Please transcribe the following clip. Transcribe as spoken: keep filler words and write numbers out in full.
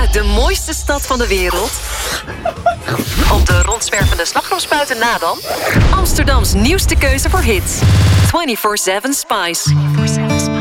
uit de mooiste stad van de wereld? Op de rondzwervende slagroomspuiten na dan? Amsterdams nieuwste keuze voor hits. vierentwintig zeven Spice.